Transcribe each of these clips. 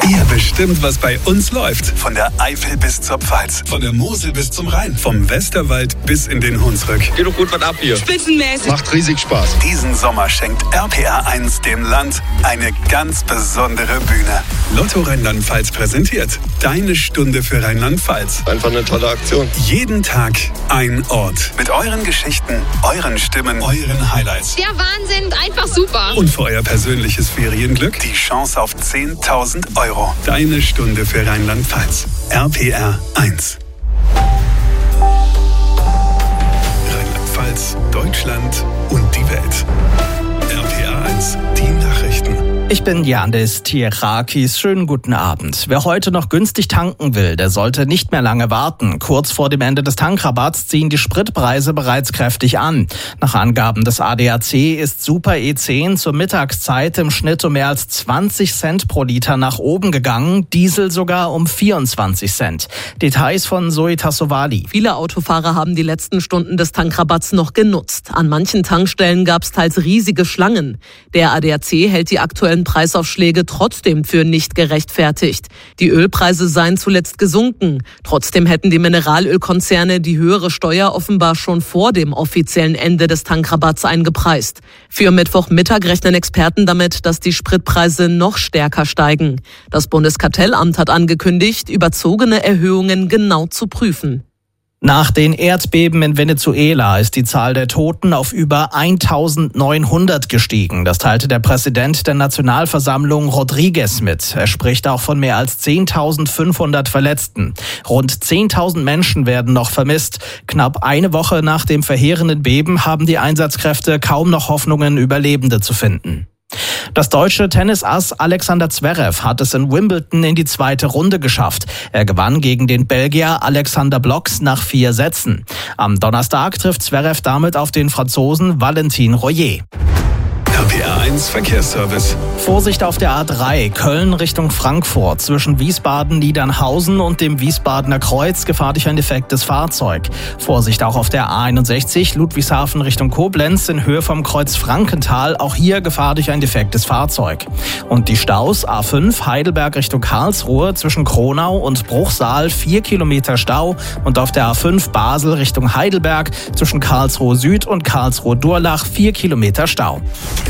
Ihr bestimmt, was bei uns läuft. Von der Eifel bis zur Pfalz. Von der Mosel bis zum Rhein. Vom Westerwald bis in den Hunsrück. Geht doch gut was ab hier. Spitzenmäßig. Macht riesig Spaß. Diesen Sommer schenkt RPR1 dem Land eine ganz besondere Bühne. Lotto Rheinland-Pfalz präsentiert Deine Stunde für Rheinland-Pfalz. Einfach eine tolle Aktion. Jeden Tag ein Ort. Mit euren Geschichten, euren Stimmen, euren Highlights. Der Wahnsinn, einfach super. Und für euer persönliches Ferienglück die Chance auf 10.000 Euro. Deine Stunde für Rheinland-Pfalz. RPR1. Rheinland-Pfalz, Deutschland und die Welt. RPR1, die Nachrichten. Ich bin Janis Tierakis. Schönen guten Abend. Wer heute noch günstig tanken will, der sollte nicht mehr lange warten. Kurz vor dem Ende des Tankrabatts ziehen die Spritpreise bereits kräftig an. Nach Angaben des ADAC ist Super E10 zur Mittagszeit im Schnitt um mehr als 20 Cent pro Liter nach oben gegangen, Diesel sogar um 24 Cent. Details von Zoe Tassovali. Viele Autofahrer haben die letzten Stunden des Tankrabatts noch genutzt. An manchen Tankstellen gab es teils riesige Schlangen. Der ADAC hält die aktuellen Preisaufschläge trotzdem für nicht gerechtfertigt. Die Ölpreise seien zuletzt gesunken. Trotzdem hätten die Mineralölkonzerne die höhere Steuer offenbar schon vor dem offiziellen Ende des Tankrabatts eingepreist. Für Mittwochmittag rechnen Experten damit, dass die Spritpreise noch stärker steigen. Das Bundeskartellamt hat angekündigt, überzogene Erhöhungen genau zu prüfen. Nach den Erdbeben in Venezuela ist die Zahl der Toten auf über 1900 gestiegen. Das teilte der Präsident der Nationalversammlung Rodriguez mit. Er spricht auch von mehr als 10.500 Verletzten. Rund 10.000 Menschen werden noch vermisst. Knapp eine Woche nach dem verheerenden Beben haben die Einsatzkräfte kaum noch Hoffnungen, Überlebende zu finden. Das deutsche Tennisass Alexander Zverev hat es in Wimbledon in die zweite Runde geschafft. Er gewann gegen den Belgier Alexander Blocks nach 4 Sätzen. Am Donnerstag trifft Zverev damit auf den Franzosen Valentin Royer. RPR1 Verkehrsservice. Vorsicht auf der A3 Köln Richtung Frankfurt. Zwischen Wiesbaden-Niedernhausen und dem Wiesbadener Kreuz gefahrlich ein defektes Fahrzeug. Vorsicht auch auf der A61 Ludwigshafen Richtung Koblenz in Höhe vom Kreuz Frankenthal. Auch hier gefahrlich ein defektes Fahrzeug. Und die Staus A5 Heidelberg Richtung Karlsruhe zwischen Kronau und Bruchsal 4 Kilometer Stau. Und auf der A5 Basel Richtung Heidelberg zwischen Karlsruhe Süd und Karlsruhe Durlach 4 Kilometer Stau.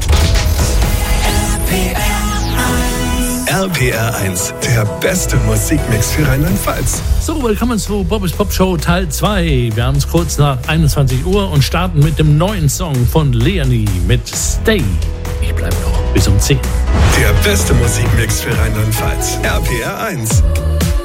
RPR1, der beste Musikmix für Rheinland-Pfalz. So, willkommen zu Bobbys Pop Show Teil 2. Wir haben es kurz nach 21 Uhr und starten mit dem neuen Song von Leonie mit Stay. Ich bleibe noch bis um 10. Der beste Musikmix für Rheinland-Pfalz. RPR1.